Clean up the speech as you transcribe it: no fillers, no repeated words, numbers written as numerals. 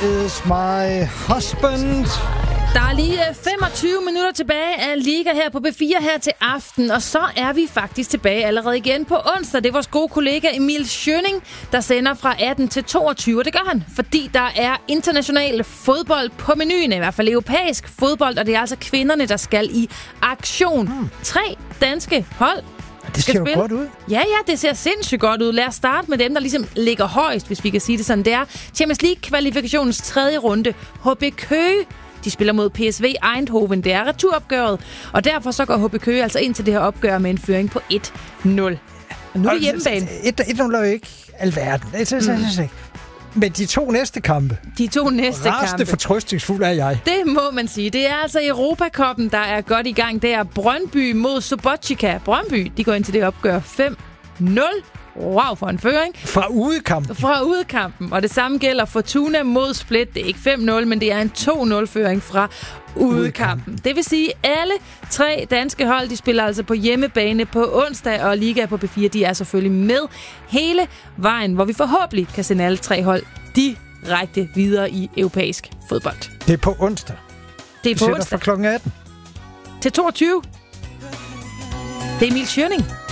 is my husband. Der er lige 25 minutter tilbage af Liga her på B4 her til aften, og så er vi faktisk tilbage allerede igen på onsdag. Det er vores gode kollega Emil Schønning, der sender fra 18 til 22. Det gør han, fordi der er international fodbold på menuen, i hvert fald europæisk fodbold, og det er altså kvinderne, der skal i aktion. 3 danske hold. Det ser jo godt ud. Ja, det ser sindssygt godt ud. Lad os starte med dem, der ligesom ligger højst, hvis vi kan sige det sådan. Det er Champions League-kvalifikationens 3. runde. HB Køge. De spiller mod PSV Eindhoven. Det er returopgøret, og derfor så går HB Køge altså ind til det her opgør med en føring på 1-0. Og nu er det hjemmebane. 1-0 er jo ikke alverden. Men de 2 næste kampe. Rasende fortrøstningsfuld er jeg. Det må man sige. Det er altså Europacupen, der er godt i gang. Det er Brøndby mod Subotica. Brøndby, de går ind til det opgør 5-0. Wow, for en føring. Fra udekampen. Og det samme gælder Fortuna mod Split. Det er ikke 5-0, men det er en 2-0-føring fra udekampen. Det vil sige, at alle 3 danske hold, de spiller altså på hjemmebane på onsdag, og Liga på B4, de er selvfølgelig med hele vejen, hvor vi forhåbentlig kan sende alle 3 hold direkte videre i europæisk fodbold. Det er på onsdag. Det er på onsdag. Fra kl. 18. Til 22. Det er Emil Schønning.